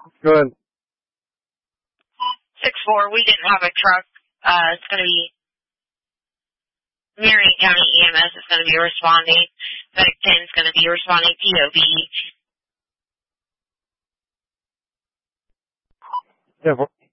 Go ahead. 6-4, we didn't have a truck. It's going to be Marion County EMS is going to be responding. Medic 10 is going to be responding POV. Yeah,